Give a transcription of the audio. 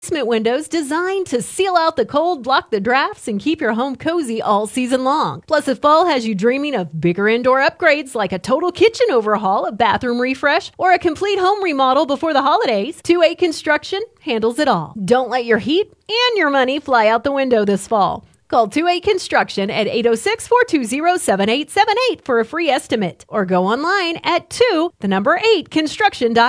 Basement windows designed to seal out the cold, block the drafts, and keep your home cozy all season long. Plus, if fall has you dreaming of bigger indoor upgrades like a total kitchen overhaul, a bathroom refresh, or a complete home remodel before the holidays, 2A Construction handles it all. Don't let your heat and your money fly out the window this fall. Call 2A Construction at 806-420-7878 for a free estimate, or go online at 8construction.com.